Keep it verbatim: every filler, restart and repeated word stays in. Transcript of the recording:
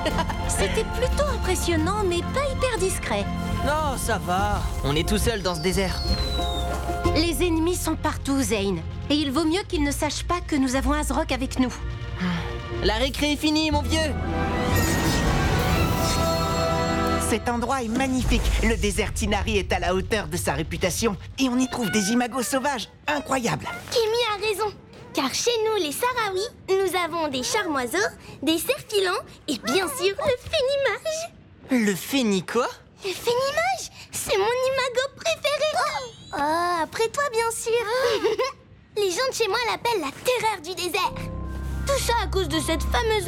C'était plutôt impressionnant, mais pas hyper discret. Non, ça va. On est tout seul dans ce désert. Les ennemis sont partout, Zane. Et il vaut mieux qu'ils ne sachent pas que nous avons Azrock avec nous. La récré est finie, mon vieux. Cet endroit est magnifique. Le désert Tinari est à la hauteur de sa réputation. Et on y trouve des imagos sauvages incroyables. Kémy a raison. Car chez nous, les Sahraouis, nous avons des charmoiseaux, des cerfs filants et bien sûr le fénimage. Le féni quoi? Le fénimage, c'est mon imago préféré. Oh, après toi bien sûr. Les gens de chez moi l'appellent la terreur du désert. Tout ça à cause de cette fameuse